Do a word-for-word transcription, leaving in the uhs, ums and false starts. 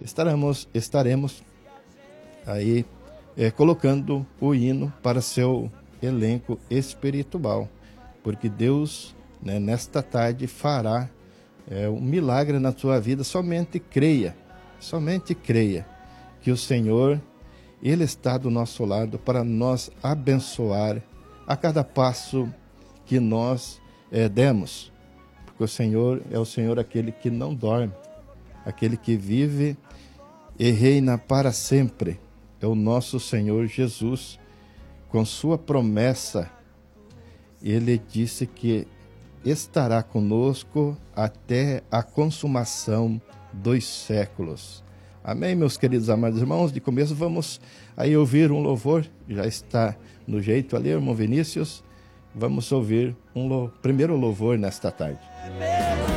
estaremos, estaremos aí é, colocando o hino para seu elenco espiritual, porque Deus, né, nesta tarde fará é, um milagre na tua vida. Somente creia, somente creia que o Senhor, Ele está do nosso lado para nos abençoar a cada passo que nós é, demos, porque o Senhor é o Senhor aquele que não dorme, aquele que vive e reina para sempre. É o nosso Senhor Jesus. Com sua promessa, Ele disse que estará conosco até a consumação dos séculos. Amém, meus queridos amados irmãos? De começo vamos aí ouvir um louvor, já está no jeito ali, irmão Vinícius. Vamos ouvir um lo... primeiro louvor nesta tarde.